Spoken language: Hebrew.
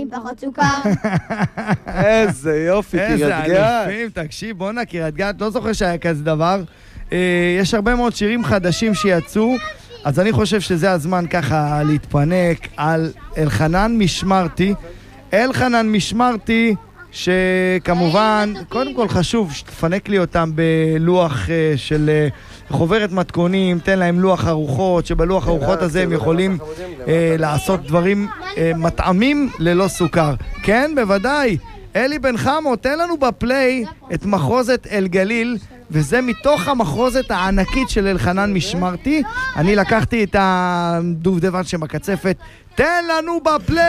עם פחות סוכר. איזה יופי, קריית גת. איזה אלופים, תקשיב, בוא'נה, קריית גת, לא זוכר שהיה כזה דבר. יש הרבה מאוד שירים חדשים שיצאו, אז אני חושב שזה הזמן ככה להתפנק על אלחנן משמרתי. אלחנן משמרתי, שכמובן, קודם כל חשוב שתפנק לי אותם בלוח של חוברת מתכונים, תן להם לוח ארוחות, שבלוח ארוחות הזה הם יכולים לעשות דברים מטעמים ללא סוכר. כן, בוודאי. אלי בן חמו, תן לנו בפליי את מחוזת אל גליל, וזה מתוך המחוזת הענקית של אלחנן משמרתי. אני לקחתי את הדובדבן שבקצפת. תן לנו בפליי!